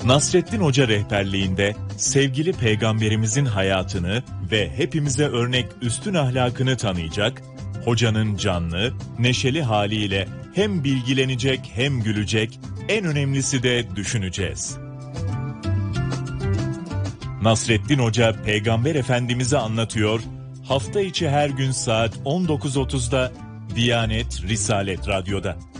Nasrettin Hoca rehberliğinde sevgili peygamberimizin hayatını ve hepimize örnek üstün ahlakını tanıyacak, hocanın canlı, neşeli haliyle hem bilgilenecek hem gülecek, en önemlisi de düşüneceğiz. Nasrettin Hoca Peygamber Efendimiz'i anlatıyor, hafta içi her gün saat 19.30'da Diyanet Risalet Radyo'da.